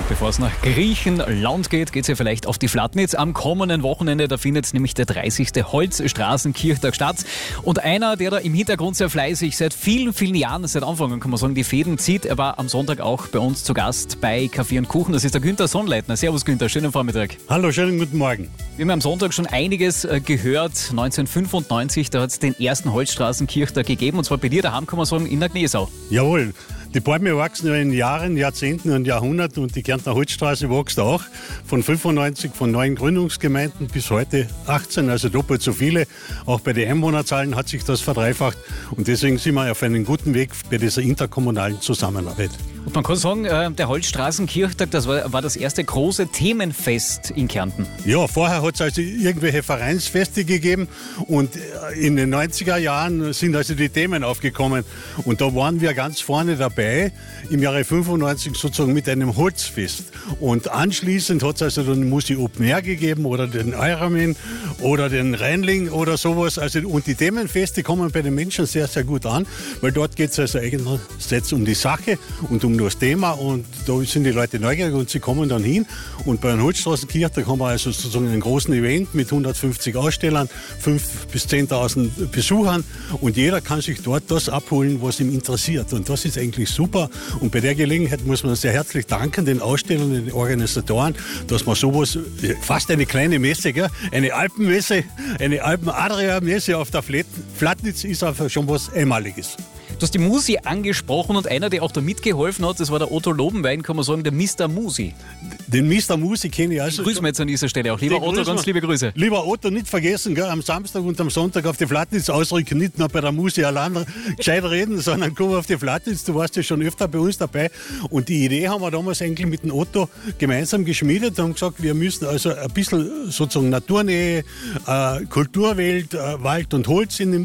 Bevor es nach Griechenland geht, geht es ja vielleicht auf die Flatnitz. Am kommenden Wochenende, da findet nämlich der 30. Holzstraßenkirchtag statt. Und einer, der da im Hintergrund sehr fleißig seit vielen, vielen Jahren, seit Anfang kann man sagen, die Fäden zieht, er war am Sonntag auch bei uns zu Gast bei Kaffee und Kuchen. Das ist der Günther Sonnleitner. Servus Günther, schönen Vormittag. Hallo, schönen guten Morgen. Wir haben am Sonntag schon einiges gehört. 1995, da hat es den ersten Holzstraßenkirchtag gegeben. Und zwar bei dir daheim, kann man sagen, in der Gnesau. Jawohl. Die Bäume wachsen ja in Jahren, Jahrzehnten und Jahrhunderten und die Kärntner Holzstraße wächst auch. Von 95, von 9 Gründungsgemeinden bis heute 18, also doppelt so viele. Auch bei den Einwohnerzahlen hat sich das verdreifacht und deswegen sind wir auf einem guten Weg bei dieser interkommunalen Zusammenarbeit. Und man kann sagen, der Holzstraßenkirchtag, das war das erste große Themenfest in Kärnten. Ja, vorher hat es also irgendwelche Vereinsfeste gegeben und in den 90er Jahren sind also die Themen aufgekommen und da waren wir ganz vorne dabei, im Jahre 95 sozusagen mit einem Holzfest. Und anschließend hat es also dann Musi Open Air gegeben oder den Ironman oder den Rheinling oder sowas. Also, und die Themenfeste kommen bei den Menschen sehr, sehr gut an, weil dort geht es also eigentlich um die Sache und um das Thema und da sind die Leute neugierig und sie kommen dann hin. Und bei einem Holzstraßenkirchtag haben wir also sozusagen einen großen Event mit 150 Ausstellern, 5.000 bis 10.000 Besuchern und jeder kann sich dort das abholen, was ihm interessiert. Und das ist eigentlich super. Und bei der Gelegenheit muss man sehr herzlich danken den Ausstellern, den Organisatoren, dass man sowas, fast eine kleine Messe, gell? Eine Alpenmesse, eine Alpen-Adria-Messe auf der Flatnitz ist einfach schon was Einmaliges. Du hast die Musi angesprochen und einer, der auch da mitgeholfen hat, das war der Otto Lobenwein, kann man sagen, der Mr. Musi. Den Mr. Musi kenne ich also. Grüßen wir jetzt an dieser Stelle auch. Lieber Otto, ganz liebe Grüße. Lieber Otto, nicht vergessen, gell, am Samstag und am Sonntag auf die Flatnitz ausrücken, nicht nur bei der Musi allein gescheit reden, sondern komm auf die Flatnitz, du warst ja schon öfter bei uns dabei. Und die Idee haben wir damals eigentlich mit dem Otto gemeinsam geschmiedet und haben gesagt, wir müssen also ein bisschen sozusagen Naturnähe, Kulturwelt, Wald und Holz in den